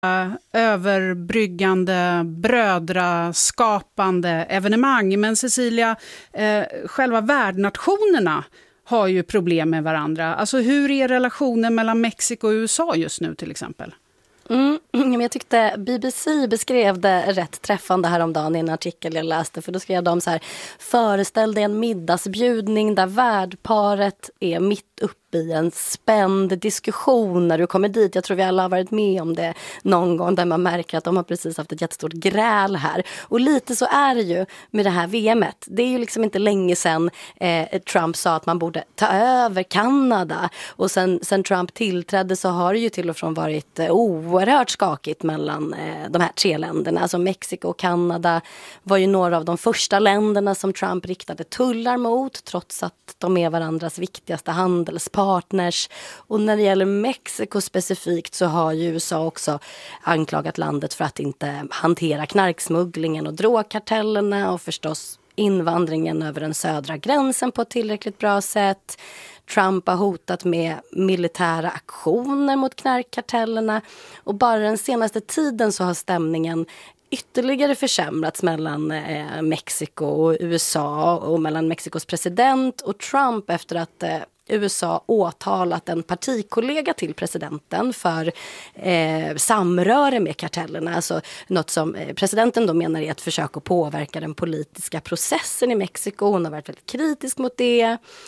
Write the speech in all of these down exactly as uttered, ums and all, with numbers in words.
överbryggande, brödraskapande evenemang. Men Cecilia, eh, själva värdnationerna har ju problem med varandra. Alltså hur är relationen mellan Mexiko och U S A just nu till exempel? Mm, men jag tyckte B B C beskrev det rätt träffande häromdagen i en artikel jag läste. För då skrev de så här: föreställ dig en middagsbjudning där värdparet är mitt uppe i en spänd diskussion när du kommer dit. Jag tror vi alla har varit med om det någon gång, där man märker att de har precis haft ett jättestort gräl här. Och lite så är det ju med det här V M:et. Det är ju liksom inte länge sedan eh, Trump sa att man borde ta över Kanada. Och sen, sen Trump tillträdde så har det ju till och från varit eh, oerhört skakigt mellan eh, de här tre länderna. Alltså Mexiko och Kanada var ju några av de första länderna som Trump riktade tullar mot, trots att de är varandras viktigaste handelspartner. Partners. Och när det gäller Mexiko specifikt så har ju U S A också anklagat landet för att inte hantera knarksmugglingen och drogkartellerna och förstås invandringen över den södra gränsen på ett tillräckligt bra sätt. Trump har hotat med militära aktioner mot knarkkartellerna, och bara den senaste tiden så har stämningen ytterligare försämrats mellan eh, Mexiko och U S A och mellan Mexikos president och Trump efter att eh, U S A åtalat en partikollega till presidenten för eh, samröre med kartellerna. Alltså något som eh, presidenten då menar är ett försök att påverka den politiska processen i Mexiko. Hon har varit väldigt kritisk mot det.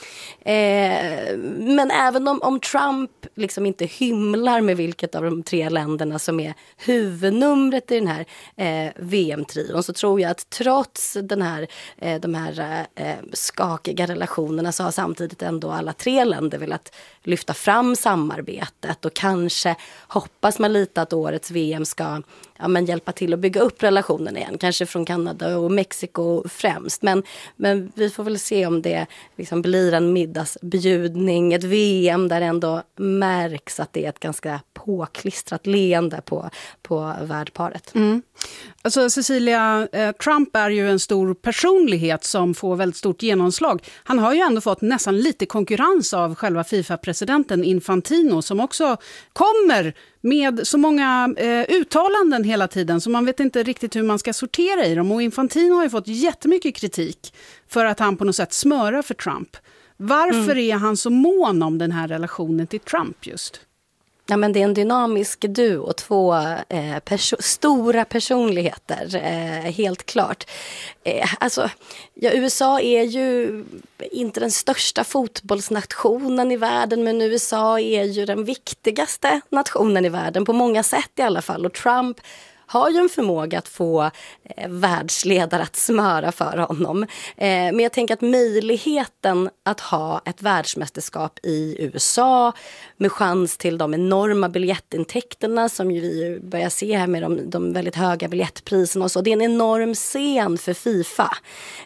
Eh, men även om, om Trump liksom inte hymlar med vilket av de tre länderna som är huvudnumret i den här eh, V M-trion, så tror jag att trots den här, eh, de här eh, skakiga relationerna så har samtidigt ändå alla tre länder velat lyfta fram samarbetet, och kanske hoppas man lite att årets V M ska ja, men hjälpa till att bygga upp relationen igen, kanske från Kanada och Mexiko främst, men, men vi får väl se om det liksom blir en middagsbjudning, ett V M där ändå märks att det är ett ganska påklistrat leende på, på värdparet. Mm. Alltså Cecilia, eh, Trump är ju en stor personlighet som får väldigt stort genomslag. Han har ju ändå fått nästan lite konkurrens av själva FIFA-presidenten Infantino, som också kommer med så många eh, uttalanden hela tiden så man vet inte riktigt hur man ska sortera i dem. Och Infantino har ju fått jättemycket kritik för att han på något sätt smörar för Trump. Varför mm. är han så mån om den här relationen till Trump just? Ja, men det är en dynamisk duo, två eh, perso- stora personligheter, eh, helt klart. Eh, alltså, ja, U S A är ju inte den största fotbollsnationen i världen, men U S A är ju den viktigaste nationen i världen, på många sätt i alla fall. Och Trump har ju en förmåga att få eh, världsledare att smöra för honom. Eh, men jag tänker att möjligheten att ha ett världsmästerskap i U S A med chans till de enorma biljettintäkterna som ju vi börjar se här med de, de väldigt höga biljettpriserna och så. Det är en enorm scen för FIFA.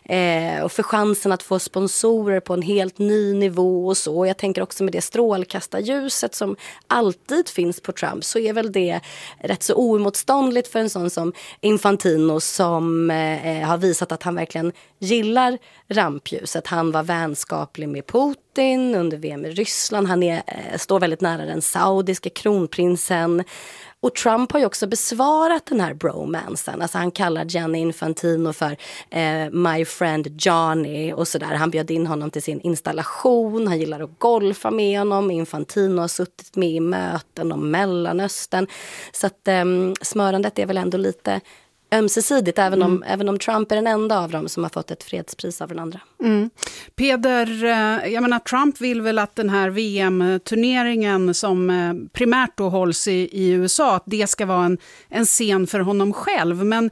Eh, och för chansen att få sponsorer på en helt ny nivå och så. Och jag tänker också med det strålkastarljuset som alltid finns på Trump, så är väl det rätt så oemotståndligt för en sån som Infantino, som eh, har visat att han verkligen gillar rampljuset. Han var vänskaplig med Putin under V M i Ryssland. Han är, eh, står väldigt nära den saudiska kronprinsen. Och Trump har ju också besvarat den här bromansen. Alltså han kallar Gianni Infantino för eh, my friend Johnny och sådär. Han bjöd in honom till sin installation. Han gillar att golfa med honom. Infantino har suttit med i möten om Mellanöstern. Så att eh, smörandet är väl ändå lite ömsesidigt, även om, mm. även om Trump är den enda av dem som har fått ett fredspris av den andra. Mm. Peder, jag menar, Trump vill väl att den här V M-turneringen som primärt då hålls i, i U S A, att det ska vara en, en scen för honom själv. Men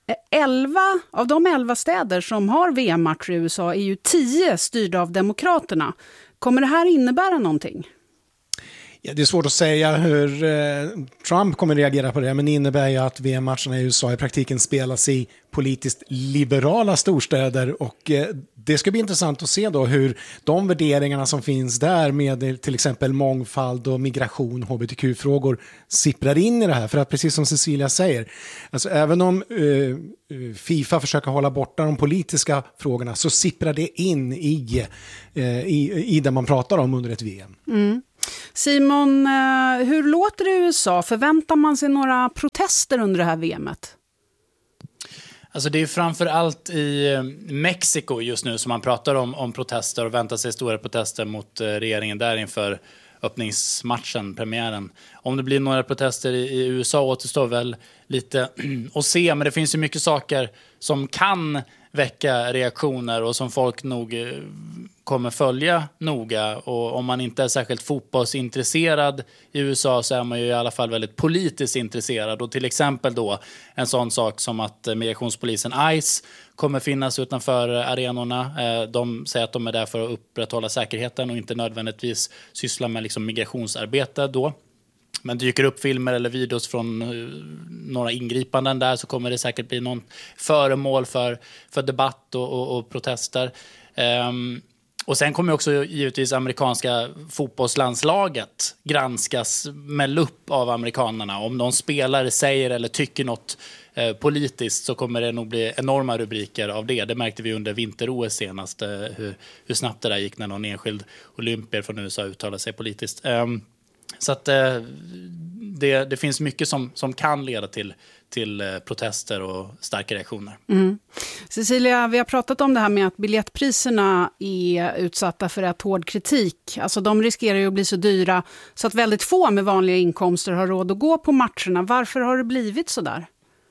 elva av de elva städer som har V M-matcher i U S A är ju tio styrda av demokraterna. Kommer det här innebära någonting? Ja, det är svårt att säga hur eh, Trump kommer reagera på det, men det innebär ju att V M-matcherna i U S A i praktiken spelas i politiskt liberala storstäder, och eh, det ska bli intressant att se då hur de värderingarna som finns där med till exempel mångfald och migration, H B T Q-frågor sipprar in i det här. För att precis som Cecilia säger, alltså även om eh, FIFA försöker hålla borta de politiska frågorna, så sipprar det in i, eh, i, i det man pratar om under ett V M. Mm. Simon, hur låter det i U S A? Förväntar man sig några protester under det här V M:et? Alltså det är framför allt i Mexiko just nu som man pratar om, om protester och väntar sig stora protester mot regeringen där inför öppningsmatchen, premiären. Om det blir några protester i, i U S A återstår väl lite att se, men det finns ju mycket saker som kan väcka reaktioner och som folk nog kommer följa noga. Och om man inte är särskilt fotbollsintresserad i U S A så är man ju i alla fall väldigt politiskt intresserad. Och till exempel då en sån sak som att migrationspolisen ICE kommer finnas utanför arenorna. De säger att de är där för att upprätthålla säkerheten och inte nödvändigtvis syssla med liksom migrationsarbete då. Men dyker upp filmer eller videos från några ingripanden där så kommer det säkert bli någon föremål för, för debatt och, och, och protester. Um, och sen kommer också givetvis amerikanska fotbollslandslaget granskas med lupp av amerikanerna. Om någon spelare säger eller tycker något eh, politiskt så kommer det nog bli enorma rubriker av det. Det märkte vi under vinter-O S senast, eh, hur, hur snabbt det där gick när någon enskild olympier från U S A uttalade sig politiskt. Um, Så att eh, det, det finns mycket som, som kan leda till, till eh, protester och starka reaktioner. Mm. Cecilia, vi har pratat om det här med att biljettpriserna är utsatta för ett hård kritik. Alltså de riskerar ju att bli så dyra så att väldigt få med vanliga inkomster har råd att gå på matcherna. Varför har det blivit så där?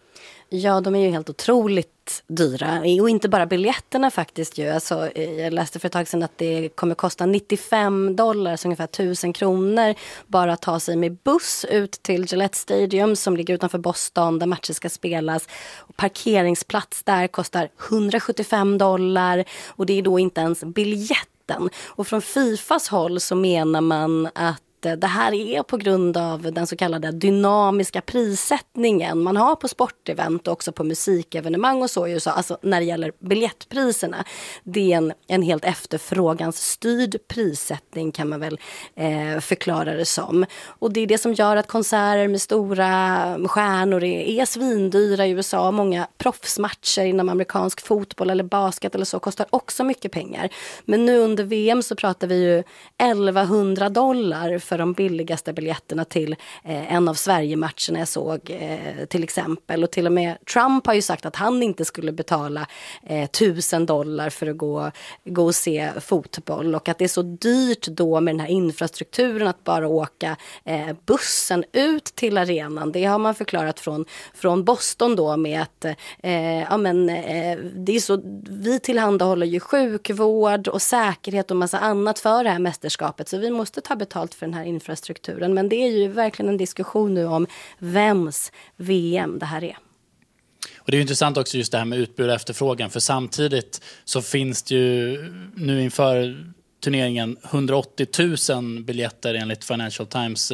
Ja, de är ju helt otroligt dyra. Och inte bara biljetterna faktiskt ju. Alltså, jag läste för ett tag sedan att det kommer kosta nittiofem dollar, så ungefär tusen kronor, bara att ta sig med buss ut till Gillette Stadium som ligger utanför Boston där matcher ska spelas. Och parkeringsplats där kostar hundrasjuttiofem dollar och det är då inte ens biljetten. Och från Fifas håll så menar man att det här är på grund av den så kallade dynamiska prissättningen man har på sportevent och också på musikevenemang och så i U S A. Alltså när det gäller biljettpriserna. Det är en, en helt efterfrågansstyrd prissättning kan man väl eh, förklara det som. Och det är det som gör att konserter med stora stjärnor är, är svindyra i U S A. Många proffsmatcher inom amerikansk fotboll eller basket eller så kostar också mycket pengar. Men nu under V M så pratar vi ju elvahundra dollar för de billigaste biljetterna till eh, en av Sverige-matcherna jag såg eh, till exempel. Och till och med Trump har ju sagt att han inte skulle betala eh, tusen dollar för att gå, gå och se fotboll. Och att det är så dyrt då med den här infrastrukturen att bara åka eh, bussen ut till arenan. Det har man förklarat från, från Boston då med att eh, ja, men, eh, det är så, vi tillhandahåller ju sjukvård och säkerhet och massa annat för det här mästerskapet. Så vi måste ta betalt för den här infrastrukturen. Men det är ju verkligen en diskussion nu om vems V M det här är. Och det är ju intressant också just det här med utbud och efterfrågan. För samtidigt så finns det ju nu inför turneringen hundraåttio tusen biljetter enligt Financial Times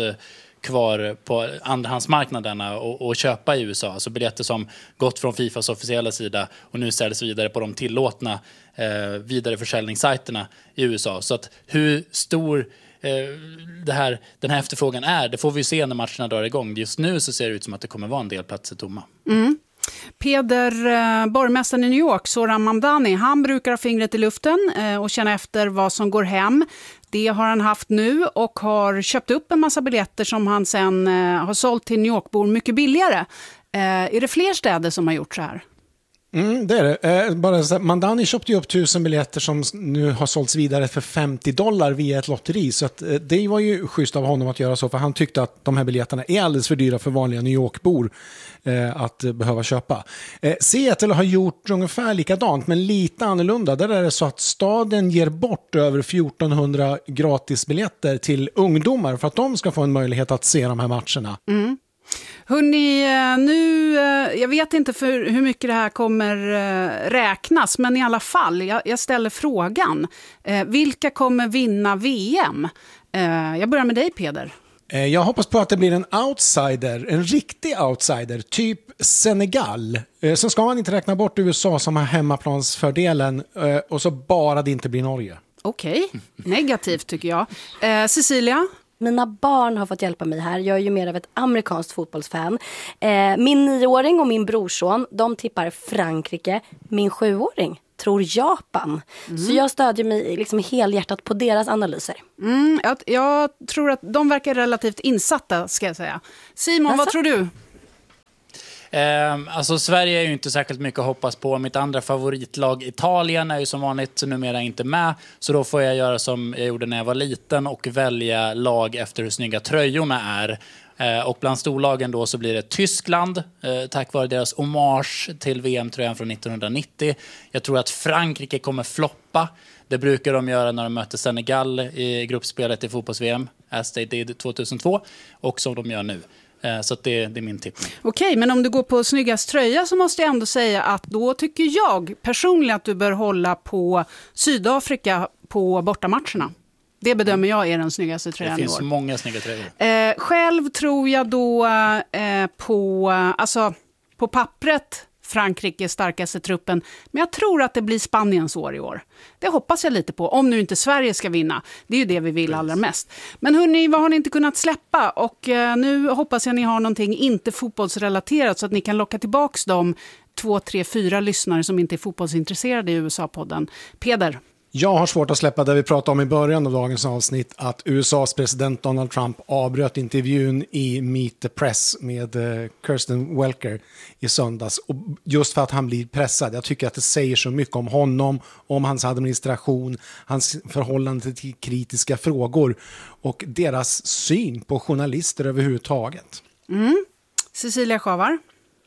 kvar på andrahandsmarknaderna och, och köpa i U S A. Alltså biljetter som gått från Fifas officiella sida och nu säljs vidare på de tillåtna eh, vidareförsäljningssajterna i U S A. Så att hur stor Det här, den här efterfrågan är, det får vi se när matcherna drar igång. Just nu så ser det ut som att det kommer vara en del platser tomma. Mm. Peder, eh, borgmästaren i New York, Zohran Mamdani, han brukar ha fingret i luften eh, och känna efter vad som går hem. Det har han haft nu och har köpt upp en massa biljetter som han sen eh, har sålt till New York-bor mycket billigare. Eh, är det fler städer som har gjort så här? Mm, det är det. Eh, bara så, Mamdani köpte ju upp tusen biljetter som nu har sålts vidare för femtio dollar via ett lotteri. Så att, eh, det var ju schysst av honom att göra så, för han tyckte att de här biljetterna är alldeles för dyra för vanliga New York-bor eh, att eh, behöva köpa. Eh, Seattle har gjort ungefär likadant, men lite annorlunda. Där är det så att staden ger bort över fjortonhundra gratisbiljetter till ungdomar för att de ska få en möjlighet att se de här matcherna. Mm. Hörrni, nu, jag vet inte för hur mycket det här kommer räknas, men i alla fall, jag, jag ställer frågan. Vilka kommer vinna V M? Jag börjar med dig, Peder. Jag hoppas på att det blir en outsider, en riktig outsider, typ Senegal. Sen ska man inte räkna bort U S A som har hemmaplansfördelen och så bara det inte blir Norge. Okej, okay. Negativt tycker jag. Cecilia? Mina barn har fått hjälpa mig här. Jag är ju mer av ett amerikanskt fotbollsfan. Eh, min nioåring och min brorson, de tippar Frankrike. Min sjuåring tror Japan. Mm. Så jag stödjer mig liksom helhjärtat på deras analyser. Mm, jag, jag tror att de verkar relativt insatta, ska jag säga. Simon, alltså? Vad tror du? Eh, alltså Sverige är ju inte särskilt mycket att hoppas på. Mitt andra favoritlag Italien är ju som vanligt numera inte med. Så då får jag göra som jag gjorde när jag var liten och välja lag efter hur snygga tröjorna är. Eh, och bland storlagen då så blir det Tyskland eh, tack vare deras hommage till V M-tröjan från nittonhundranittio. Jag tror att Frankrike kommer floppa. Det brukar de göra när de möter Senegal i gruppspelet i fotbolls-V M. As they did tjugohundratvå. Och som de gör nu. Så att det, det är min tippning. Okej, men om du går på snyggast tröja så måste jag ändå säga att då tycker jag personligen att du bör hålla på Sydafrika på bortamatcherna. Det bedömer jag är den snyggaste tröjan i år. Det finns många snygga tröjor. Eh, själv tror jag då eh, på, alltså, på pappret Frankrike starkaste truppen. Men jag tror att det blir Spaniens år i år. Det hoppas jag lite på, om nu inte Sverige ska vinna. Det är ju det vi vill allra mest. Men hörni, vad har ni inte kunnat släppa? Och eh, nu hoppas jag ni har någonting inte fotbollsrelaterat så att ni kan locka tillbaks de två, tre, fyra lyssnare som inte är fotbollsintresserade i U S A-podden. Peder? Jag har svårt att släppa det vi pratade om i början av dagens avsnitt, att U S A:s president Donald Trump avbröt intervjun i Meet the Press med Kirsten Welker i söndags. Och just för att han blir pressad. Jag tycker att det säger så mycket om honom, om hans administration, hans förhållande till kritiska frågor och deras syn på journalister överhuvudtaget. Mm. Cecilia Schavar?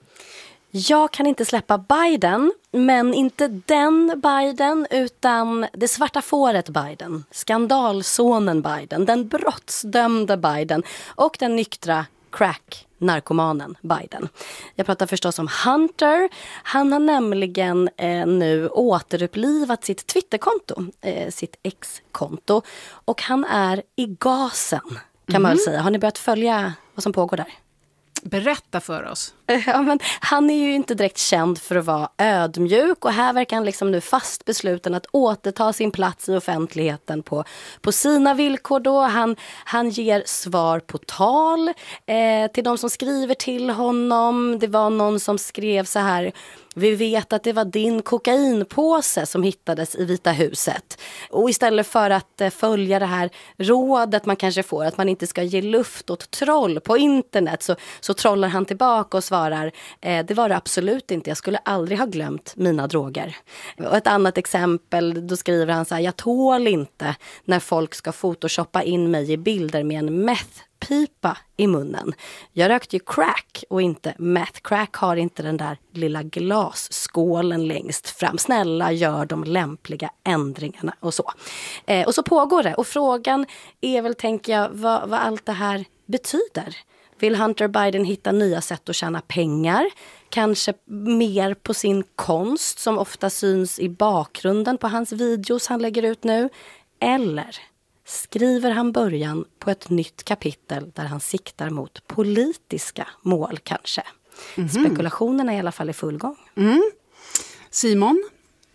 Jag kan inte släppa Biden, men inte den Biden utan det svarta fåret Biden, skandalsonen Biden, den brottsdömde Biden och den nyktra crack-narkomanen Biden. Jag pratar förstås om Hunter. Han har nämligen eh, nu återupplivat sitt Twitterkonto, eh, sitt ex-konto, och han är i gasen kan mm. man väl säga. Har ni börjat följa vad som pågår där? Berätta för oss. Ja, men han är ju inte direkt känd för att vara ödmjuk och här verkar han liksom nu fast besluten att återta sin plats i offentligheten på, på sina villkor då. Han, han ger svar på tal eh, till de som skriver till honom. Det var någon som skrev så här: vi vet att det var din kokainpåse som hittades i Vita huset. Och istället för att eh, följa det här rådet man kanske får, att man inte ska ge luft åt troll på internet, så, så trollar han tillbaka och svarar, eh, det var det absolut inte, jag skulle aldrig ha glömt mina droger. Och ett annat exempel, då skriver han så här: jag tål inte när folk ska photoshoppa in mig i bilder med en meth pipa i munnen. Jag rökte ju crack och inte meth. Crack har inte den där lilla glasskålen längst fram. Snälla, gör de lämpliga ändringarna och så. Eh, och så pågår det. Och frågan är väl, tänker jag, vad, vad allt det här betyder. Vill Hunter Biden hitta nya sätt att tjäna pengar? Kanske mer på sin konst som ofta syns i bakgrunden på hans videos han lägger ut nu? Eller skriver han början på ett nytt kapitel där han siktar mot politiska mål kanske? Mm-hmm. Spekulationerna är i alla fall i full gång. Mm. Simon?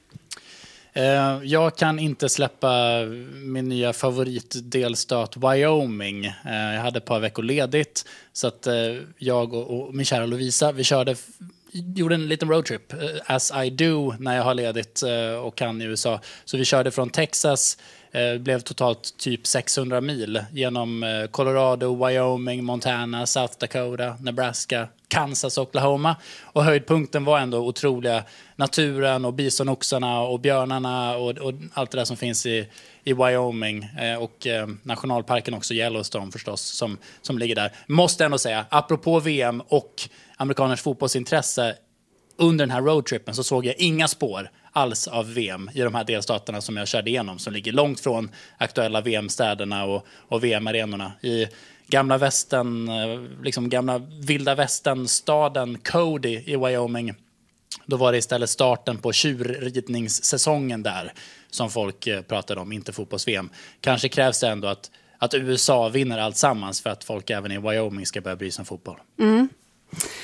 Jag kan inte släppa min nya favoritdelstat Wyoming. Jag hade ett par veckor ledigt så att jag och min kära Lovisa, vi körde, gjorde en liten roadtrip as I do när jag har ledigt och kan i U S A. Så vi körde från Texas, blev totalt typ sexhundra mil genom Colorado, Wyoming, Montana, South Dakota, Nebraska, Kansas, Oklahoma. Och höjdpunkten var ändå otroliga naturen och bisonoxarna och björnarna och, och allt det där som finns i, i Wyoming. Eh, och eh, nationalparken också, Yellowstone förstås, som, som ligger där. Måste ändå säga, apropå V M och amerikaners fotbollsintresse, under den här roadtrippen så såg jag inga spår alls av V M i de här delstaterna som jag körde igenom, som ligger långt från aktuella V M-städerna och, och V M-arenorna. I gamla västern, liksom gamla vilda västernstaden Cody i Wyoming, då var det istället starten på tjurridningssäsongen där som folk pratade om, inte fotbolls-V M. Kanske krävs det ändå att, att U S A vinner allt sammans för att folk även i Wyoming ska börja bry sig om fotboll. Mm. Eh,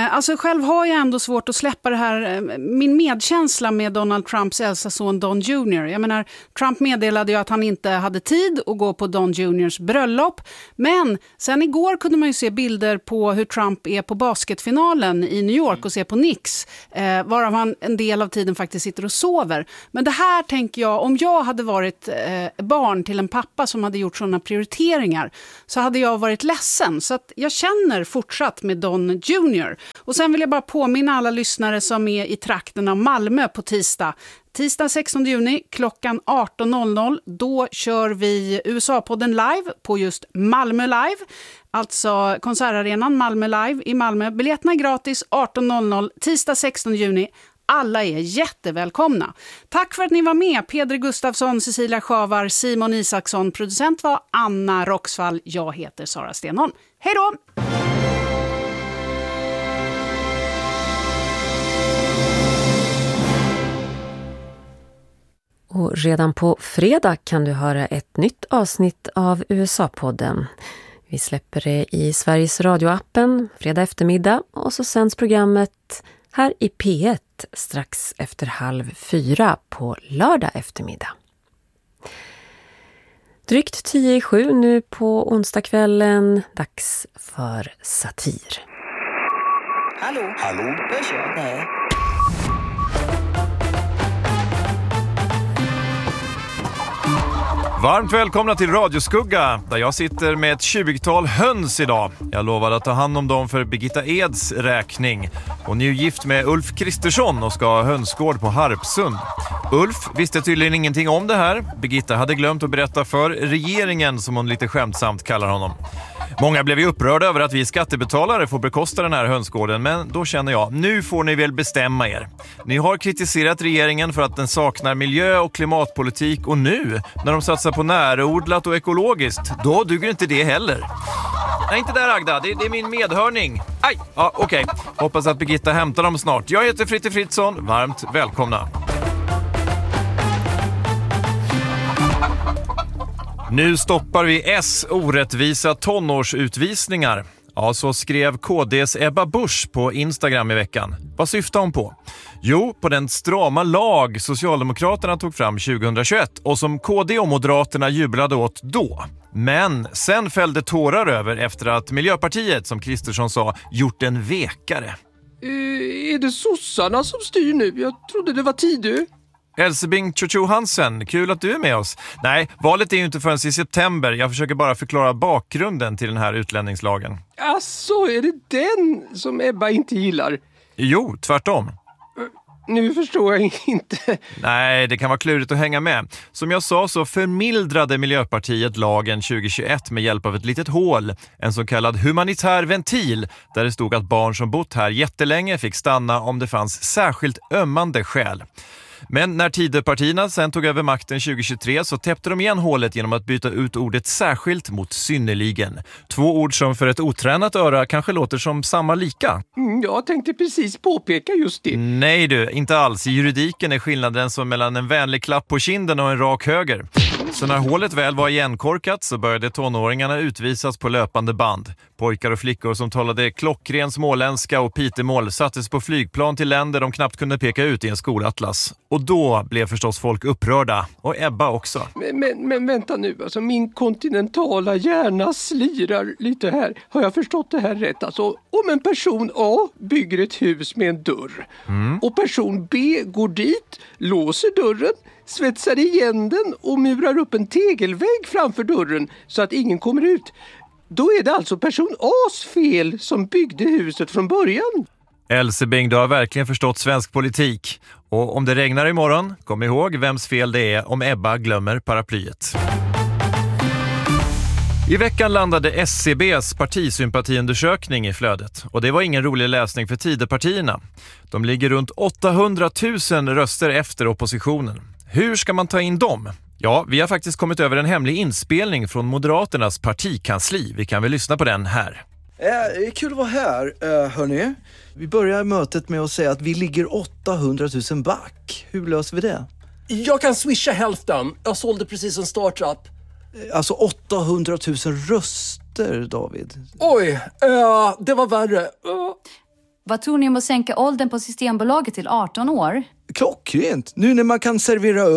Eh, alltså själv har jag ändå svårt att släppa det här, eh, min medkänsla med Donald Trumps äldsta son Don junior Jag menar, Trump meddelade ju att han inte hade tid att gå på Don juniors bröllop. Men sen igår kunde man ju se bilder på hur Trump är på basketfinalen i New York och ser på Knicks. Eh, varav han en del av tiden faktiskt sitter och sover. Men det här tänker jag, om jag hade varit eh, barn till en pappa som hade gjort sådana prioriteringar, så hade jag varit ledsen. Så att jag känner fortsatt med Don junior Och sen vill jag bara påminna alla lyssnare som är i trakten av Malmö på tisdag. Tisdag sextonde juni klockan arton noll noll. Då kör vi U S A-podden live på just Malmö Live. Alltså konsertarenan Malmö Live i Malmö. Biljetterna är gratis arton noll noll tisdag sextonde juni. Alla är jättevälkomna. Tack för att ni var med. Peder Gustafsson, Cecilia Schavar, Simon Isaksson. Producent var Anna Roxvall. Jag heter Sara Stenholm. Hej då! Och redan på fredag kan du höra ett nytt avsnitt av U S A-podden. Vi släpper det i Sveriges radioappen fredag eftermiddag och så sänds programmet här i P ett strax efter halv fyra på lördag eftermiddag. Drygt tio i sju nu på onsdagskvällen, dags för satir. Hallå? Hallå? Hörs jag? Nej. Varmt välkomna till Radioskugga, där jag sitter med ett tjugotal höns idag. Jag lovade att ta hand om dem för Birgitta Eds räkning. Hon är ju gift med Ulf Kristersson och ska ha hönsgård på Harpsund. Ulf visste tydligen ingenting om det här. Birgitta hade glömt att berätta för regeringen, som hon lite skämtsamt kallar honom. Många blev ju upprörda över att vi skattebetalare får bekosta den här hönsgården, men då känner jag, nu får ni väl bestämma er. Ni har kritiserat regeringen för att den saknar miljö- och klimatpolitik, och nu, när de satsar på närodlat och ekologiskt, då duger inte det heller. Nej, inte där Agda, det, det är min medhörning. Aj, ja okej. Okay. Hoppas att Birgitta hämtar dem snart. Jag heter Fritte Fritzson, varmt välkomna. Nu stoppar vi S orättvisa tonårsutvisningar. Ja, så skrev K D:s Ebba Busch på Instagram i veckan. Vad syftar hon på? Jo, på den strama lag Socialdemokraterna tog fram tjugohundratjugoett och som K D och Moderaterna jublade åt då. Men sen fällde tårar över efter att Miljöpartiet, som Kristersson sa, gjort en vekare. Uh, är det sossarna som styr nu? Jag trodde det var Tidö. Elsebing Chuchu Hansen, kul att du är med oss. Nej, valet är ju inte förrän i september. Jag försöker bara förklara bakgrunden till den här utlänningslagen. Asså, är det den som Ebba inte gillar? Jo, tvärtom. Nu förstår jag inte. Nej, det kan vara klurigt att hänga med. Som jag sa så förmildrade Miljöpartiet lagen tjugohundratjugoett med hjälp av ett litet hål. En så kallad humanitär ventil där det stod att barn som bott här jättelänge fick stanna om det fanns särskilt ömmande skäl. Men när Tidöpartierna sen tog över makten tjugohundratjugotre så täppte de igen hålet genom att byta ut ordet särskilt mot synnerligen. Två ord som för ett otränat öra kanske låter som samma lika. Mm, jag tänkte precis påpeka just det. Nej du, inte alls. I juridiken är skillnaden som mellan en vänlig klapp på kinden och en rak höger. Så när hålet väl var igenkorkat så började tonåringarna utvisas på löpande band. Pojkar och flickor som talade klockren småländska och pitemål sattes på flygplan till länder de knappt kunde peka ut i en skolatlas. Och då blev förstås folk upprörda. Och Ebba också. Men, men, men vänta nu, alltså min kontinentala hjärna slirar lite här. Har jag förstått det här rätt? Alltså, om en person A bygger ett hus med en dörr mm. och person B går dit, låser dörren, svetsar igen den och murar upp en tegelvägg framför dörren så att ingen kommer ut. Då är det alltså person A's fel som byggde huset från början. Elsebing, du har verkligen förstått svensk politik. Och om det regnar imorgon, kom ihåg vems fel det är om Ebba glömmer paraplyet. I veckan landade S C B:s partisympatiundersökning i flödet. Och det var ingen rolig läsning för Tidöpartierna. De ligger runt åttahundratusen röster efter oppositionen. Hur ska man ta in dem? Ja, vi har faktiskt kommit över en hemlig inspelning från Moderaternas partikansli. Vi kan väl lyssna på den här. Eh, kul att vara här, eh, hörni. Vi börjar mötet med att säga att vi ligger åttahundratusen back. Hur löser vi det? Jag kan swisha hälften. Jag sålde precis en startup. Alltså åttahundratusen röster, David. Oj, uh, det var värre. Uh. Vad tror ni om att sänka åldern på Systembolaget till arton år? Klockrent! Nu när man kan servera